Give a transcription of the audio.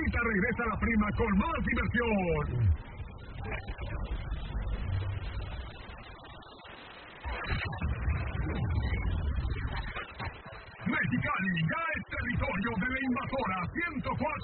Ahorita regresa la prima con más diversión. Mexicali ya es territorio de la invasora 104.7.